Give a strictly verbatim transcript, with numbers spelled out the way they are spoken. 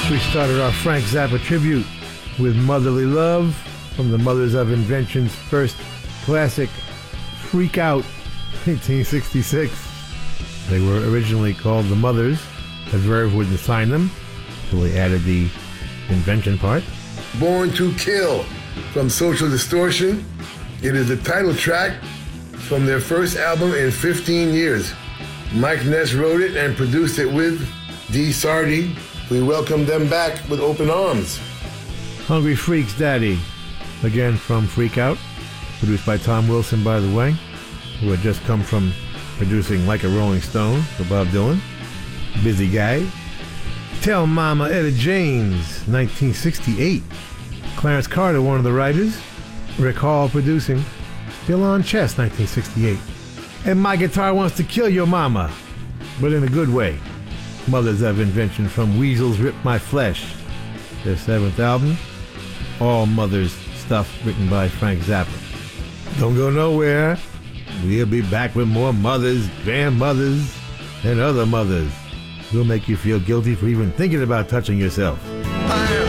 We started our Frank Zappa tribute with Motherly Love from the Mothers of Invention's first classic, Freak Out, nineteen sixty-six. They were originally called the Mothers, but Verve wouldn't sign them, so they added the invention part. Born to Kill from Social Distortion. It is the title track from their first album in fifteen years. Mike Ness wrote it and produced it with Dee Sardy. We welcome them back with open arms. Hungry Freak's Daddy, again from Freak Out, produced by Tom Wilson, by the way, who had just come from producing Like a Rolling Stone for Bob Dylan. Busy guy. Tell Mama, Etta James, nineteen sixty-eight. Clarence Carter, one of the writers. Rick Hall producing. Bill on Chess, nineteen sixty-eight. And My Guitar Wants to Kill Your Mama, but in a good way. Mothers of Invention from Weasels Rip My Flesh, their seventh album. All Mothers stuff written by Frank Zappa. Don't go nowhere. We'll be back with more mothers, grandmothers, and other mothers. We'll make you feel guilty for even thinking about touching yourself. I am